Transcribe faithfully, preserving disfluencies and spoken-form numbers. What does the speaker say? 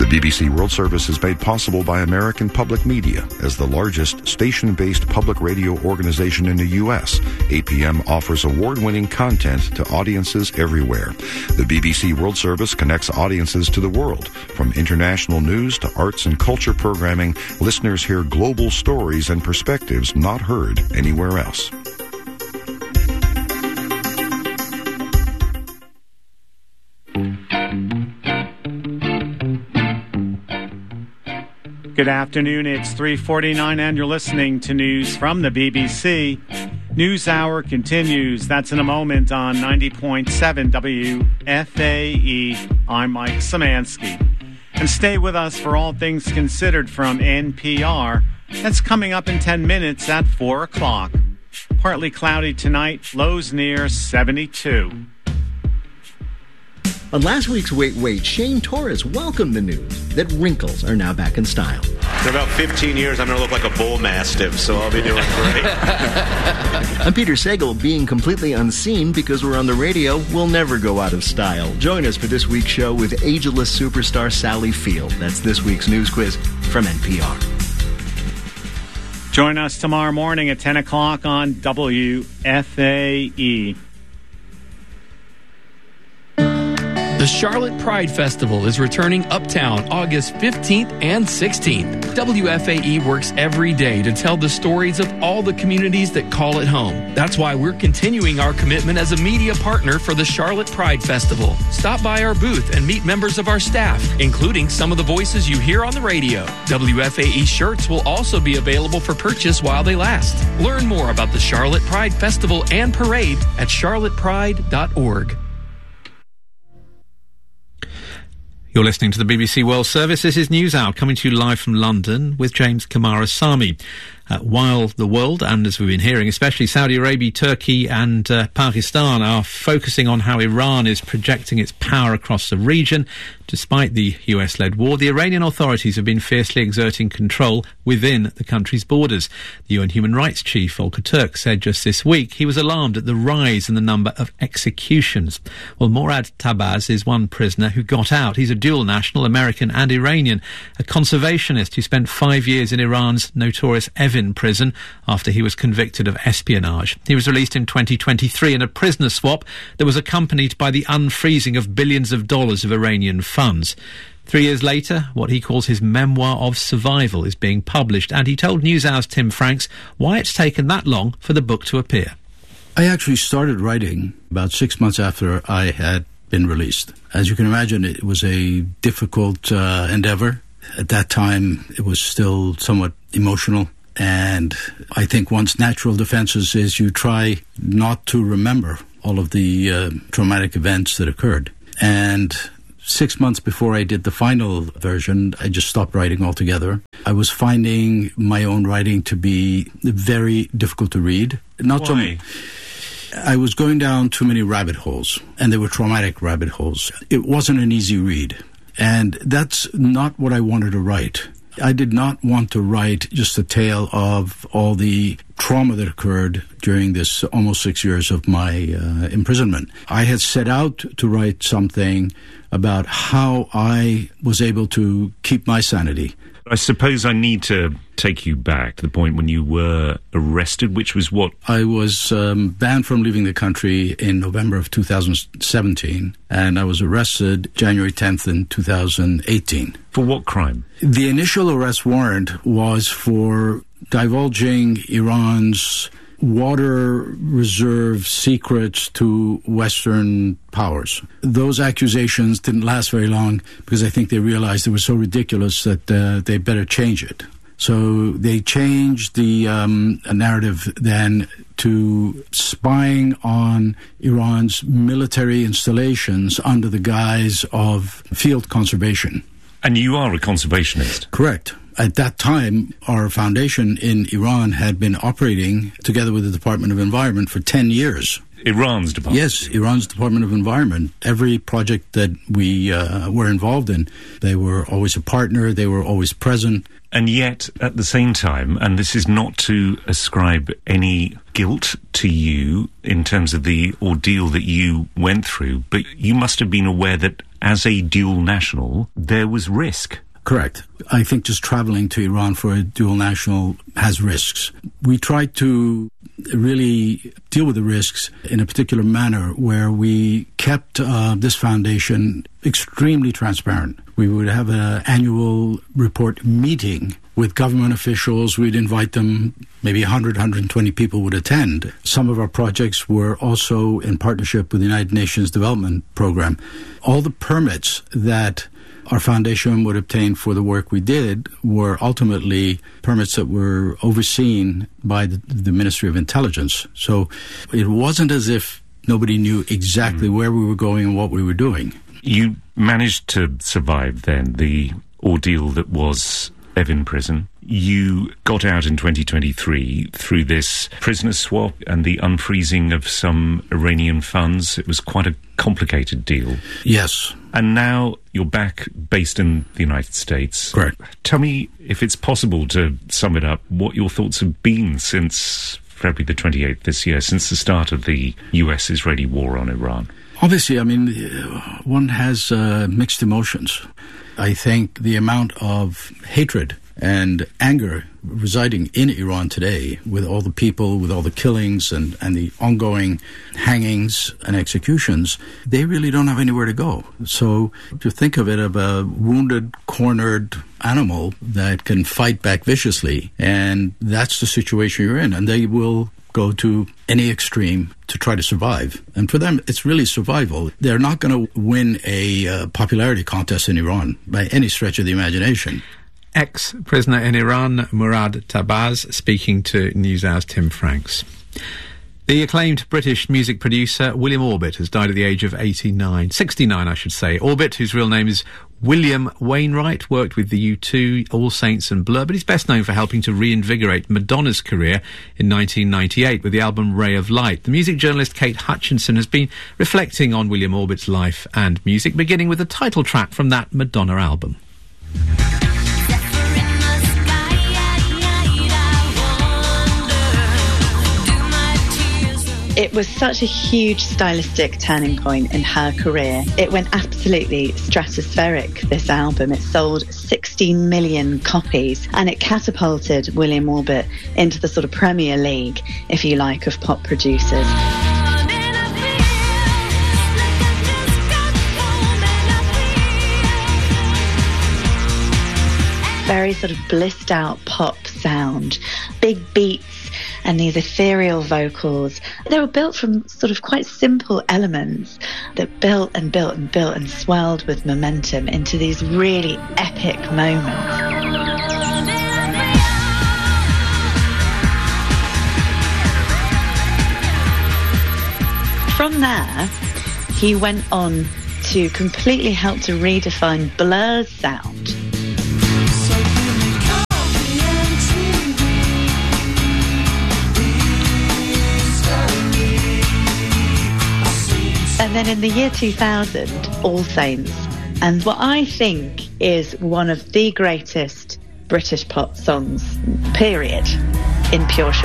B B C World Service is made possible by American Public Media. As the largest station-based public radio organization in the U S, A P M offers award-winning content to audiences everywhere. The B B C World Service connects audiences to the world. From international news to arts and culture programming, listeners hear global stories and perspectives not heard anywhere else. Good afternoon, it's three forty-nine and you're listening to news from the B B C. News Hour continues. That's in a moment on ninety point seven W F A E. I'm Mike Szymanski. And stay with us for All Things Considered from N P R. That's coming up in ten minutes at four o'clock. Partly cloudy tonight, lows near seventy-two. On last week's Wait Wait, Shane Torres welcomed the news that wrinkles are now back in style. In about fifteen years, I'm going to look like a bull mastiff, so I'll be doing great. I'm Peter Sagal. Being completely unseen because we're on the radio will never go out of style. Join us for this week's show with ageless superstar Sally Field. That's this week's news quiz from N P R. Join us tomorrow morning at ten o'clock on W F A E. The Charlotte Pride Festival is returning uptown August fifteenth and sixteenth. W F A E works every day to tell the stories of all the communities that call it home. That's why we're continuing our commitment as a media partner for the Charlotte Pride Festival. Stop by our booth and meet members of our staff, including some of the voices you hear on the radio. W F A E shirts will also be available for purchase while they last. Learn more about the Charlotte Pride Festival and Parade at charlotte pride dot org. You're listening to the B B C World Service. This is News Hour, coming to you live from London with James Kamarasamy. Uh, while the world, and as we've been hearing, especially Saudi Arabia, Turkey and uh, Pakistan are focusing on how Iran is projecting its power across the region, despite the U S-led war, the Iranian authorities have been fiercely exerting control within the country's borders. The U N Human Rights Chief, Volker Turk, said just this week he was alarmed at the rise in the number of executions. Well, Morad Tabaz is one prisoner who got out. He's a dual national, American and Iranian, a conservationist who spent five years in Iran's notorious Evin prison after he was convicted of espionage. He was released in twenty twenty-three in a prisoner swap that was accompanied by the unfreezing of billions of dollars of Iranian funds. Three years later, what he calls his memoir of survival is being published, and he told NewsHour's Tim Franks why it's taken that long for the book to appear. I actually started writing about six months after I had been released. As you can imagine, it was a difficult uh, endeavor. At that time, it was still somewhat emotional. And I think one's natural defenses is you try not to remember all of the uh, traumatic events that occurred. And six months before I did the final version, I just stopped writing altogether. I was finding my own writing to be very difficult to read. Not Why? So I was going down too many rabbit holes, and they were traumatic rabbit holes. It wasn't an easy read. And that's not what I wanted to write. I did not want to write just a tale of all the trauma that occurred during this almost six years of my uh, imprisonment. I had set out to write something about how I was able to keep my sanity. I suppose I need to take you back to the point when you were arrested, which was what? I was um, banned from leaving the country in November of two thousand seventeen, and I was arrested January tenth in two thousand eighteen. For what crime? The initial arrest warrant was for divulging Iran's water reserve secrets to Western powers. Those accusations didn't last very long because I think they realized they were so ridiculous that uh, they better change it. So they changed the um, narrative then to spying on Iran's military installations under the guise of field conservation. And you are a conservationist? Correct. At that time, our foundation in Iran had been operating together with the Department of Environment for ten years. Iran's department? Yes, Iran's Department of Environment. Every project that we uh, were involved in, they were always a partner, they were always present. And yet, at the same time, and this is not to ascribe any guilt to you in terms of the ordeal that you went through, but you must have been aware that as a dual national, there was risk. Correct. I think just traveling to Iran for a dual national has risks. We tried to really deal with the risks in a particular manner where we kept uh, this foundation extremely transparent. We would have an annual report meeting with government officials. We'd invite them, maybe one hundred, one hundred twenty people would attend. Some of our projects were also in partnership with the United Nations Development Program. All the permits that our foundation would obtain for the work we did were ultimately permits that were overseen by the, the Ministry of Intelligence. So it wasn't as if nobody knew exactly mm. where we were going and what we were doing. You managed to survive then the ordeal that was Evin prison. You got out in twenty twenty-three through this prisoner swap and the unfreezing of some Iranian funds. It was quite a complicated deal. Yes. And now you're back based in the United States. Correct. Tell me, if it's possible to sum it up, what your thoughts have been since February the twenty-eighth this year, since the start of the U S-Israeli war on Iran. Obviously, I mean, one has uh, mixed emotions. I think the amount of hatred and anger residing in Iran today, with all the people, with all the killings and, and the ongoing hangings and executions, they really don't have anywhere to go. So to think of it of a wounded, cornered animal that can fight back viciously, and that's the situation you're in, and they will go to any extreme to try to survive. And for them, it's really survival. They're not going to win a uh, popularity contest in Iran by any stretch of the imagination. Ex-prisoner in Iran, Murad Tabaz, speaking to NewsHour's Tim Franks. The acclaimed British music producer William Orbit has died at the age of eighty-nine, sixty-nine I should say. Orbit, whose real name is William Wainwright, worked with the U two, All Saints and Blur, but he's best known for helping to reinvigorate Madonna's career in nineteen ninety-eight with the album Ray of Light. The music journalist Kate Hutchinson has been reflecting on William Orbit's life and music, beginning with the title track from that Madonna album. It was such a huge stylistic turning point in her career. It went absolutely stratospheric, this album. It sold sixteen million copies, and it catapulted William Orbit into the sort of Premier League, if you like, of pop producers. Very sort of blissed out pop sound, big beats, and these ethereal vocals. They were built from sort of quite simple elements that built and built and built and swelled with momentum into these really epic moments. From there, he went on to completely help to redefine Blur's sound. And then in the year two thousand, All Saints, and what I think is one of the greatest British pop songs, period, in pure